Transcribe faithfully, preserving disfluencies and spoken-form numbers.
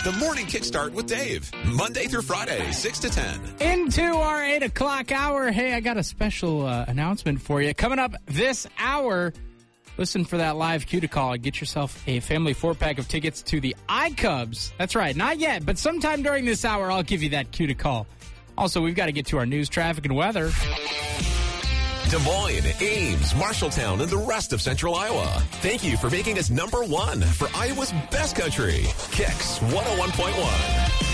The Morning Kickstart with Dave. Monday through Friday, six to ten. Into our eight o'clock hour. Hey, I got a special uh, announcement for you. Coming up this hour, listen for that live cue to call. Get yourself a family four-pack of tickets to the iCubs. That's right, not yet, but sometime during this hour, I'll give you that cue to call. Also, we've got to get to our news, traffic, and weather. Des Moines, Ames, Marshalltown, and the rest of Central Iowa. Thank you for making us number one for Iowa's best country. Kicks one oh one point one.